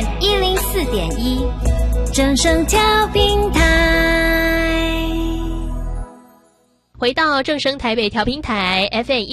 FM104.1正声调频台。 回到正声台北调频台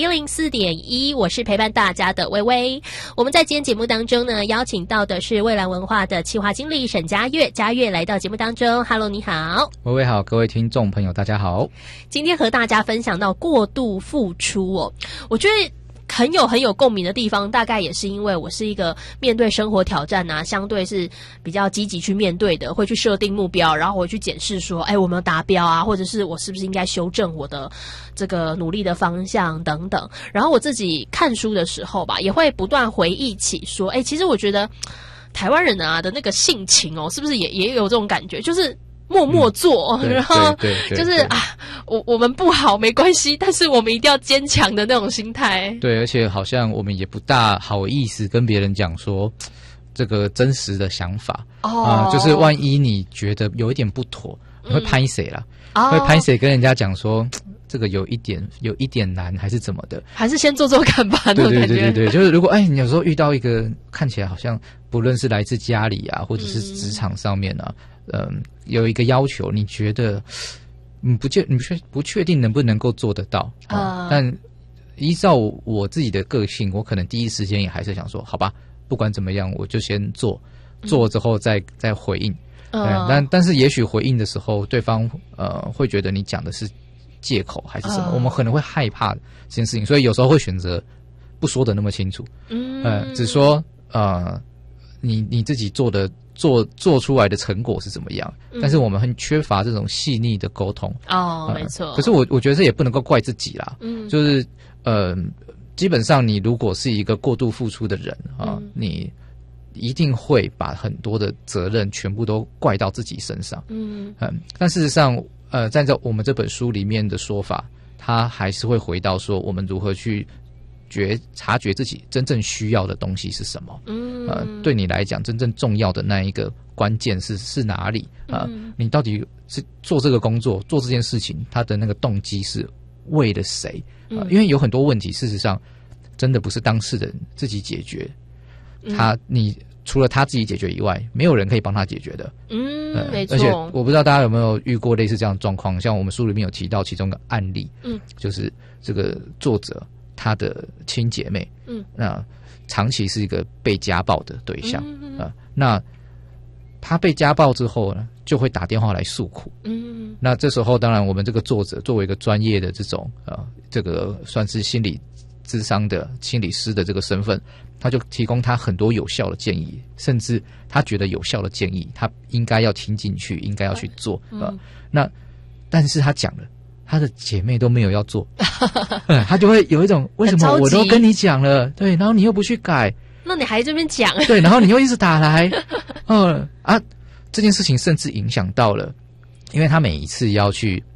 FM104.1，我是陪伴大家的薇薇。我们在今天节目当中呢，邀请到的是蔚蓝文化的企划经理沈嘉悦，嘉悦来到节目当中。Hello， 你好。 薇薇好，各位听众朋友大家好。 今天和大家分享到过度付出哦，我觉得很有共鸣的地方，大概也是因为我是一个面对生活挑战啊，相对是比较积极去面对的，会去设定目标，然后我会去检视说，我有没有达标啊，或者是我是不是应该修正我的这个努力的方向等等。然后我自己看书的时候吧，也会不断回忆起说，其实我觉得台湾人啊的那个性情哦，是不是也有这种感觉，就是默默做，然后就是我们不好没关系，但是我们一定要坚强的那种心态。 对，而且好像我们也不大好意思跟别人讲说这个真实的想法就是万一你觉得有一点不妥，你会拍谁啦？会拍谁跟人家讲说这个有一点难，还是怎么的？还是先做做看吧。那种感觉。 对，就是如果你有时候遇到一个看起来好像不论是来自家里啊，或者是职场上面啊。有一个要求，你觉得你不确定能不能够做得到但依照我自己的个性，我可能第一时间也还是想说，好吧，不管怎么样，我就先做之后再回应。但是也许回应的时候，对方会觉得你讲的是借口还是什么，我们可能会害怕这件事情，所以有时候会选择不说的那么清楚，只说你自己做出来的成果是怎么样，但是我们很缺乏这种细腻的沟通。 没错。 可是我觉得这也不能够怪自己啦，就是基本上你如果是一个过度付出的人你一定会把很多的责任全部都怪到自己身上。但事实上在我们这本书里面的说法，他还是会回到说我们如何去察觉自己真正需要的东西是什么。对你来讲真正重要的那一个关键是哪里你到底是做这个工作做这件事情，他的那个动机是为了谁因为有很多问题事实上真的不是当事人自己解决，你除了他自己解决以外，没有人可以帮他解决的。 没错。 而且我不知道大家有没有遇过类似这样的状况，像我们书里面有提到其中一个案例，就是这个作者他的亲姐妹，那长期是一个被家暴的对象，那他被家暴之后呢，就会打电话来诉苦，那这时候当然我们这个作者作为一个专业的这种这个算是心理咨商的心理师的这个身份，他就提供他很多有效的建议，甚至他觉得有效的建议，他应该要听进去，应该要去做那但是他讲了。他的姐妹都没有要做他就会有一种为什么我都跟你讲了，对，然后你又不去改， 那你还这边讲对，然后你又一直打来这件事情甚至影响到了，因为他每一次要去